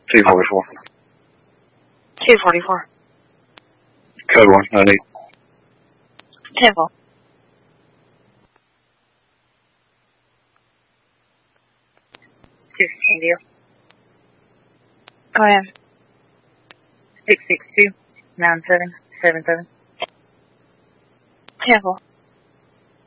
244. 244. Code 198. 10-4. Deal. Go ahead. 662-9777. 10-4.